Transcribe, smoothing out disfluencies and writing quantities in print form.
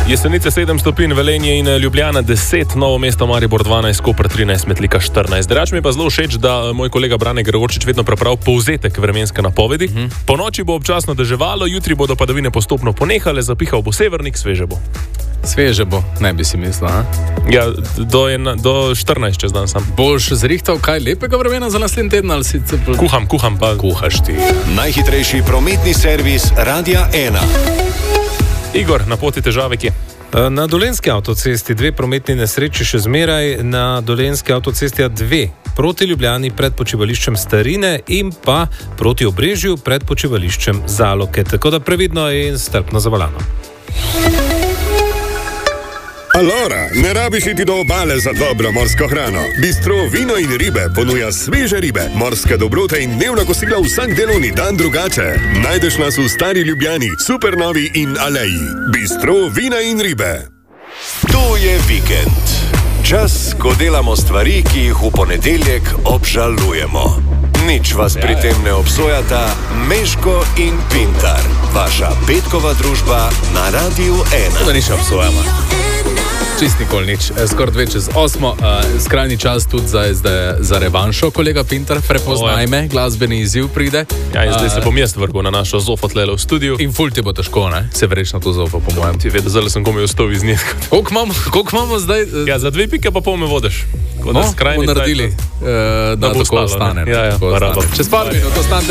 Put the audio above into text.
Jesenice 7 stopinj, Velenje in Ljubljana 10, Novo mesto, Maribor 12, Koper 13, Metlika 14. Drugače mi je pa zelo všeč, da moj kolega Brane Gregorčič vedno prepravi povzetek vremenske napovedi. Po noči bo občasno deževalo, jutri bodo padavine postopno ponehale, zapihal bo severnik, sveže bo. Sveže bo, ne bi si mislil, ha? Ja, do 14 čez dan sam. Boš zrihtal kaj lepega vremena za naslednji teden ali si... Kuham pa. Kuhaš ti. Najhitrejši prometni servis Radia 1. Igor, na poti težave kje? Na Dolenjski avtocesti 2 prometni nesreči še zmeraj, na Dolenjski avtocesti A2 proti Ljubljani pred počivališčem Starine in pa proti Obrežju pred počivališčem Zaloke. Tako da previdno in strpno zavaljano. Alora, ne rabiš iti do obale za dobro morsko hrano. Bistro Vino in ribe ponuja sveže ribe, morske dobrote in dnevna kosila vsak delovni dan drugače. Najdeš nas v Stari Ljubljani, Supernovi in Aleji. Bistro Vina in ribe. To je vikend. Čas, ko delamo stvari, ki jih v ponedeljek obžalujemo. Nič vas pri tem ne obsojata Meško in Pintar. Vaša petkova družba na Radiu 1. Da nič obsojamo. Čist nikoli nič. Skoraj 7:02, skrajni čas tudi za revanšo, kolega Pintar, prepoznaj me, glasbeni izziv pride. Ja, in zdaj se bom jaz vrgel na našo zofo tlele v studiu. In ful ti bo težko, ne? Se vreš na to zofo, po mojem. Ti vedel, zdaj sem komaj vstov iz nje. Koliko imamo zdaj? Ja, za 2 pike pa pol me vodeš. No, bomo naredili, da tako ostane. Ja, Čez par minut ostane.